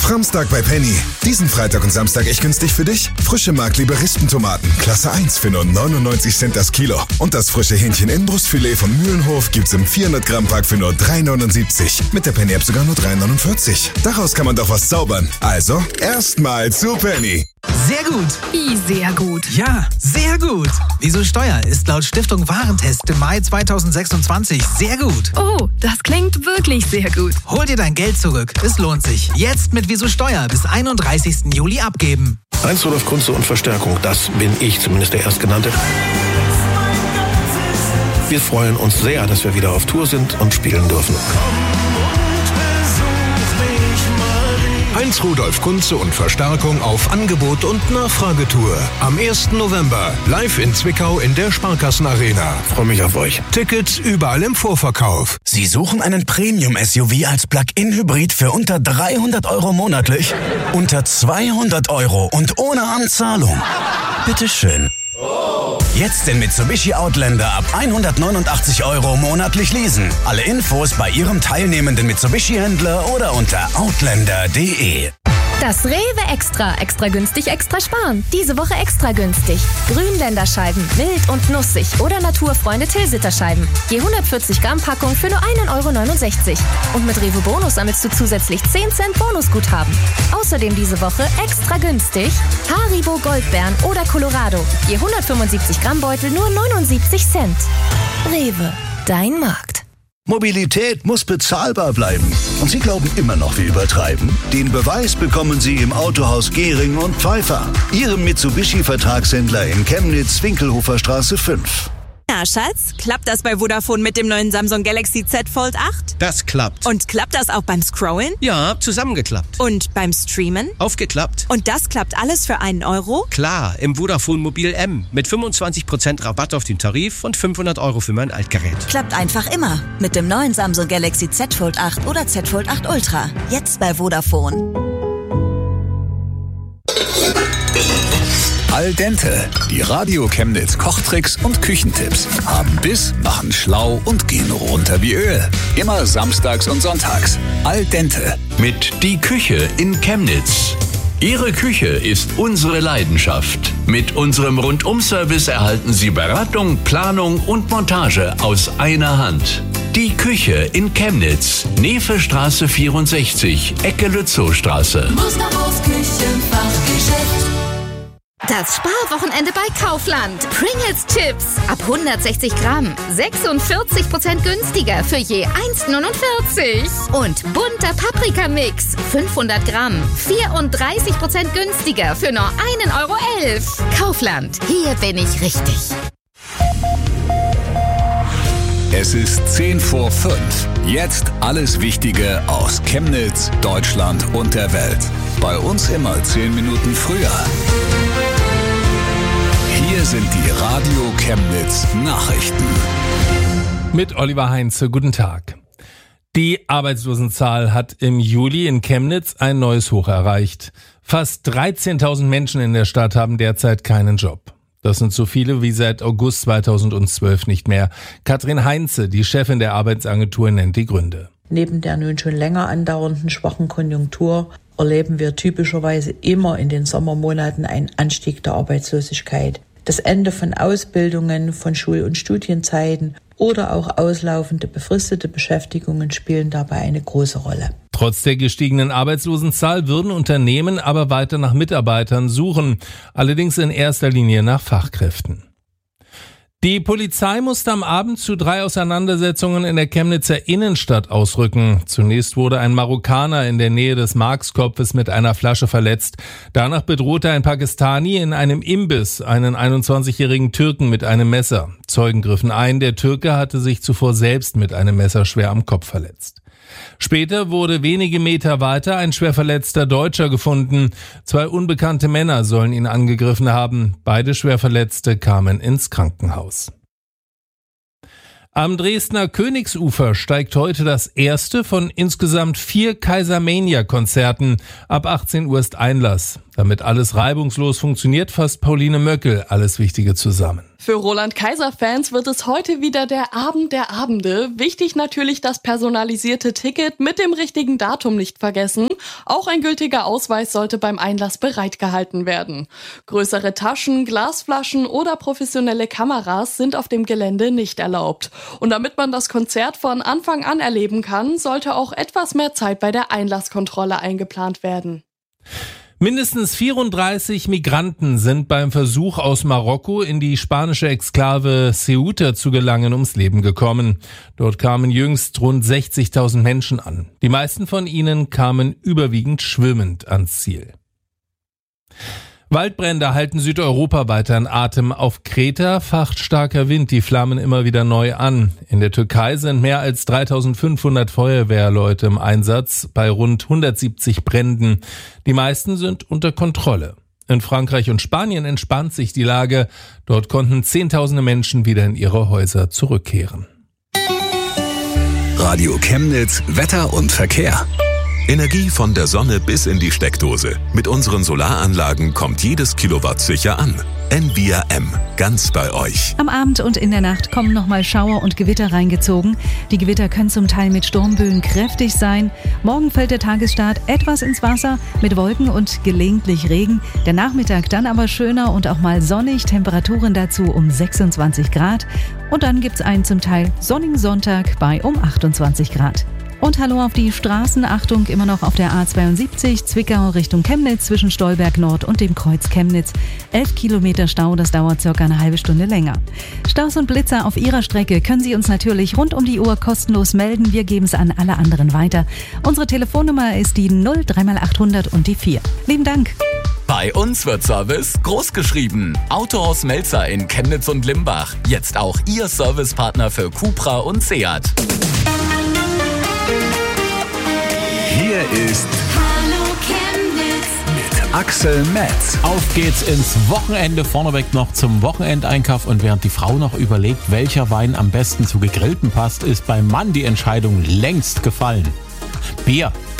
Framstag bei Penny. Diesen Freitag und Samstag echt günstig für dich. Frische Markliebe Rispentomaten, Klasse 1 für nur 99 Cent das Kilo. Und das frische Hähnchen-Innenbrustfilet von Mühlenhof gibt's im 400 Gramm Pack für nur 3,79. Mit der Penny-App sogar nur 3,49. Daraus kann man doch was zaubern. Also, erstmal zu Penny. Sehr gut. Wie sehr gut? Ja, sehr gut. Wieso Steuer ist laut Stiftung Warentest im Mai 2026 sehr gut. Oh, das klingt wirklich sehr gut. Hol dir dein Geld zurück. Es lohnt sich. Jetzt mit Wieso Steuer bis 31. Juli abgeben. Heinz Rudolf Kunze und Verstärkung, das bin ich, zumindest der Erstgenannte. Wir freuen uns sehr, dass wir wieder auf Tour sind und spielen dürfen. Heinz Rudolf Kunze und Verstärkung auf Angebot und Nachfragetour. Am 1. November live in Zwickau in der Sparkassenarena. Freue mich auf euch. Tickets überall im Vorverkauf. Sie suchen einen Premium-SUV als Plug-in-Hybrid für unter 300 € monatlich? Unter 200 € und ohne Anzahlung? Bitteschön. Jetzt den Mitsubishi Outlander ab 189 € monatlich leasen. Alle Infos bei Ihrem teilnehmenden Mitsubishi-Händler oder unter outlander.de. Das Rewe Extra. Extra günstig, extra sparen. Diese Woche extra günstig. Grünländerscheiben, mild und nussig oder Naturfreunde Tilsiterscheiben. Je 140 Gramm Packung für nur 1,69 €. Und mit Rewe Bonus sammelst du zusätzlich 10 Cent Bonusguthaben. Außerdem diese Woche extra günstig Haribo Goldbeeren oder Colorado. Je 175 Gramm Beutel nur 79 Cent. Rewe, dein Markt. Mobilität muss bezahlbar bleiben. Und Sie glauben immer noch, wir übertreiben? Den Beweis bekommen Sie im Autohaus Gehring und Pfeiffer, Ihrem Mitsubishi-Vertragshändler in Chemnitz, Winkelhofer Straße 5. Na, Schatz, klappt das bei Vodafone mit dem neuen Samsung Galaxy Z Fold 8? Das klappt. Und klappt das auch beim Scrollen? Ja, zusammengeklappt. Und beim Streamen? Aufgeklappt. Und das klappt alles für einen Euro? Klar, im Vodafone Mobil M. Mit 25% Rabatt auf den Tarif und 500 € für mein Altgerät. Klappt einfach immer. Mit dem neuen Samsung Galaxy Z Fold 8 oder Z Fold 8 Ultra. Jetzt bei Vodafone. Al dente, die Radio Chemnitz Kochtricks und Küchentipps. Haben Biss, machen schlau und gehen runter wie Öl. Immer samstags und sonntags. Al dente. Mit Die Küche in Chemnitz. Ihre Küche ist unsere Leidenschaft. Mit unserem Rundum-Service erhalten Sie Beratung, Planung und Montage aus einer Hand. Die Küche in Chemnitz. Nevestraße 64, Ecke Lützowstraße. Musterhaus Küchenfachgeschäft. Das Sparwochenende bei Kaufland. Pringles Chips ab 160 Gramm. 46% günstiger für je 1,49. Und bunter Paprikamix. 500 Gramm. 34% günstiger für nur 1,11 €. Kaufland. Hier bin ich richtig. Es ist 10 vor 5. Jetzt alles Wichtige aus Chemnitz, Deutschland und der Welt. Bei uns immer 10 Minuten früher. Hier sind die Radio Chemnitz Nachrichten. Mit Oliver Heinze, guten Tag. Die Arbeitslosenzahl hat im Juli in Chemnitz ein neues Hoch erreicht. Fast 13.000 Menschen in der Stadt haben derzeit keinen Job. Das sind so viele wie seit August 2012 nicht mehr. Katrin Heinze, die Chefin der Arbeitsagentur, nennt die Gründe. Neben der nun schon länger andauernden schwachen Konjunktur erleben wir typischerweise immer in den Sommermonaten einen Anstieg der Arbeitslosigkeit. Das Ende von Ausbildungen, von Schul- und Studienzeiten oder auch auslaufende befristete Beschäftigungen spielen dabei eine große Rolle. Trotz der gestiegenen Arbeitslosenzahl würden Unternehmen aber weiter nach Mitarbeitern suchen, allerdings in erster Linie nach Fachkräften. Die Polizei musste am Abend zu 3 Auseinandersetzungen in der Chemnitzer Innenstadt ausrücken. Zunächst wurde ein Marokkaner in der Nähe des Markskopfes mit einer Flasche verletzt. Danach bedrohte ein Pakistani in einem Imbiss einen 21-jährigen Türken mit einem Messer. Zeugen griffen ein, der Türke hatte sich zuvor selbst mit einem Messer schwer am Kopf verletzt. Später wurde wenige Meter weiter ein schwer verletzter Deutscher gefunden. 2 unbekannte Männer sollen ihn angegriffen haben. Beide Schwerverletzte kamen ins Krankenhaus. Am Dresdner Königsufer steigt heute das erste von insgesamt 4 Kaisermania-Konzerten. Ab 18 Uhr ist Einlass. Damit alles reibungslos funktioniert, fasst Pauline Möckel alles Wichtige zusammen. Für Roland-Kaiser-Fans wird es heute wieder der Abend der Abende. Wichtig natürlich das personalisierte Ticket mit dem richtigen Datum nicht vergessen. Auch ein gültiger Ausweis sollte beim Einlass bereitgehalten werden. Größere Taschen, Glasflaschen oder professionelle Kameras sind auf dem Gelände nicht erlaubt. Und damit man das Konzert von Anfang an erleben kann, sollte auch etwas mehr Zeit bei der Einlasskontrolle eingeplant werden. Mindestens 34 Migranten sind beim Versuch aus Marokko in die spanische Exklave Ceuta zu gelangen ums Leben gekommen. Dort kamen jüngst rund 60.000 Menschen an. Die meisten von ihnen kamen überwiegend schwimmend ans Ziel. Waldbrände halten Südeuropa weiter in Atem. Auf Kreta facht starker Wind die Flammen immer wieder neu an. In der Türkei sind mehr als 3.500 Feuerwehrleute im Einsatz bei rund 170 Bränden. Die meisten sind unter Kontrolle. In Frankreich und Spanien entspannt sich die Lage. Dort konnten Zehntausende Menschen wieder in ihre Häuser zurückkehren. Radio Chemnitz, Wetter und Verkehr. Energie von der Sonne bis in die Steckdose. Mit unseren Solaranlagen kommt jedes Kilowatt sicher an. Envia M, ganz bei euch. Am Abend und in der Nacht kommen nochmal Schauer und Gewitter reingezogen. Die Gewitter können zum Teil mit Sturmböen kräftig sein. Morgen fällt der Tagesstart etwas ins Wasser mit Wolken und gelegentlich Regen. Der Nachmittag dann aber schöner und auch mal sonnig. Temperaturen dazu um 26 Grad. Und dann gibt's einen zum Teil sonnigen Sonntag bei um 28 Grad. Und hallo auf die Straßen. Achtung, immer noch auf der A72 Zwickau Richtung Chemnitz zwischen Stolberg Nord und dem Kreuz Chemnitz. 11 Kilometer Stau, das dauert circa eine halbe Stunde länger. Staus und Blitzer auf Ihrer Strecke können Sie uns natürlich rund um die Uhr kostenlos melden. Wir geben es an alle anderen weiter. Unsere Telefonnummer ist die 03x800 und die 4. Lieben Dank. Bei uns wird Service groß geschrieben. Autohaus Melzer in Chemnitz und Limbach. Jetzt auch Ihr Servicepartner für Cupra und Seat. Hier ist Hallo Chemnitz mit Axel Metz. Auf geht's ins Wochenende, vorneweg noch zum Wochenendeinkauf. Und während die Frau noch überlegt, welcher Wein am besten zu gegrillten passt, ist beim Mann die Entscheidung längst gefallen. Bier.